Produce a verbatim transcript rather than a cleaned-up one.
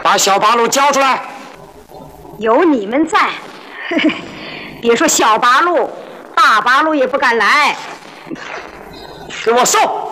把小八路交出来。 有你们在，别说小八路，大八路也不敢来。 给我送。